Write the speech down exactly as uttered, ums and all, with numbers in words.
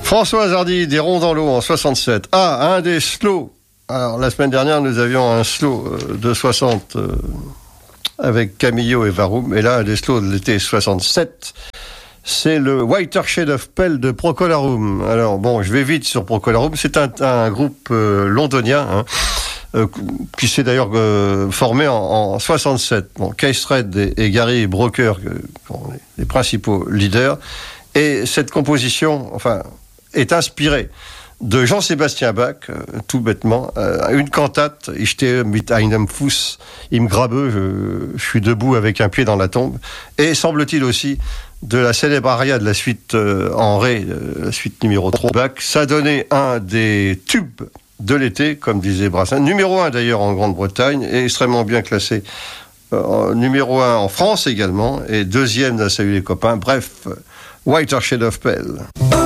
Françoise Hardy, des ronds dans l'eau en soixante-sept. Ah, un des slows. Alors, la semaine dernière, nous avions un slow de soixante euh, avec Camillo et Varum. Et là, un des slows de l'été soixante-sept, c'est le Whiter Shade of Pale de Procolarum. Alors, bon, je vais vite sur Procolarum. C'est un, un groupe euh, londonien, hein, euh, qui s'est d'ailleurs euh, formé en, en soixante-sept. Bon, Keith Reid et, et Gary Brooker, euh, les, les principaux leaders. Et cette composition, enfin, est inspirée de Jean-Sébastien Bach, euh, tout bêtement, euh, une cantate, Ich stehe mit einem Fuß im Grabe, je, je suis debout avec un pied dans la tombe, et semble-t-il aussi de la célèbre aria de la suite euh, en ré, euh, la suite numéro trois. Bach, ça donnait un des tubes de l'été, comme disait Brassens, numéro un d'ailleurs en Grande-Bretagne, et extrêmement bien classé, euh, numéro un en France également, et deuxième dans Salut les copains, bref, Whiter Shade of Pale.